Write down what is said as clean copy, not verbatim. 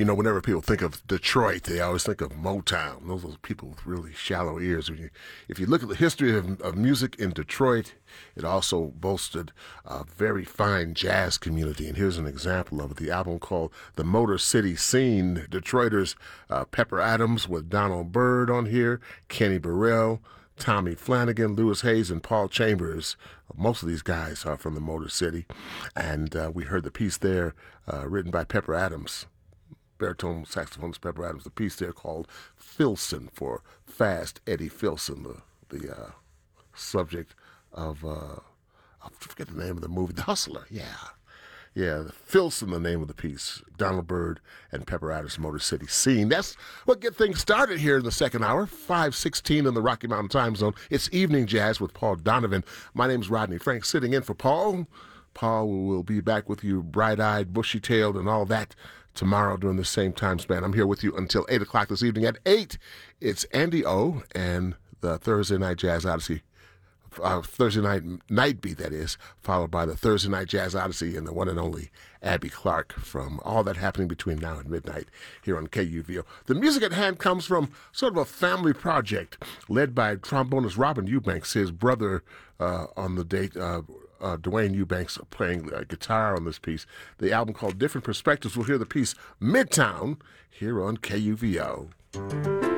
whenever people think of Detroit, they always think of Motown. Those are people with really shallow ears. If you look at the history of music in Detroit, it also boasted a very fine jazz community. And here's an example of it. The album called The Motor City Scene. Detroiters, Pepper Adams with Donald Byrd on here, Kenny Burrell, Tommy Flanagan, Lewis Hayes, and Paul Chambers. Most of these guys are from the Motor City. And we heard the piece there written by Pepper Adams, baritone saxophonist Pepper Adams, the piece there called Filson for Fast Eddie Filson, the subject of, I forget the name of the movie, The Hustler, Yeah, Filson, the name of the piece. Donald Byrd and Pepper Adams' Motor City Scene. That's what get things started here in the second hour, 5:16 in the Rocky Mountain time zone. It's Evening Jazz with Paul Donovan. My name's Rodney Frank, sitting in for Paul. Paul will be back with you bright-eyed, bushy-tailed, and all that tomorrow during the same time span. I'm here with you until 8 o'clock this evening. At 8, it's Andy O. and the Thursday Night Jazz Odyssey. Thursday night beat, that is, followed by the Thursday Night Jazz Odyssey and the one and only Abby Clark from all that happening between now and midnight here on KUVO. The music at hand comes from sort of a family project led by trombonist Robin Eubanks, his brother on the date, Dwayne Eubanks, playing guitar on this piece. The album called Different Perspectives. We'll hear the piece Midtown here on KUVO.